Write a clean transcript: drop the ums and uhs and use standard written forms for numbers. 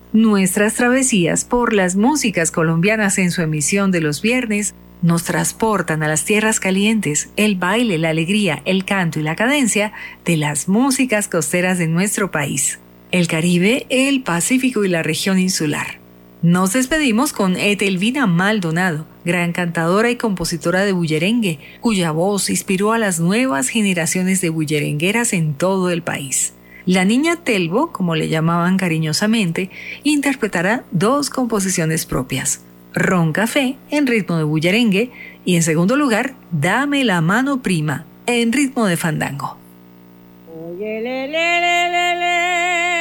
Nuestras travesías por las músicas colombianas en su emisión de los viernes nos transportan a las tierras calientes, el baile, la alegría, el canto y la cadencia de las músicas costeras de nuestro país, el Caribe, el Pacífico y la región insular. Nos despedimos con Etelvina Maldonado, gran cantadora y compositora de bullerengue, cuya voz inspiró a las nuevas generaciones de bullerengueras en todo el país. La niña Telvo, como le llamaban cariñosamente, interpretará dos composiciones propias: Ron Café, en ritmo de bullerengue, y en segundo lugar, Dame la mano prima, en ritmo de fandango. Oye, le, le, le, le, le.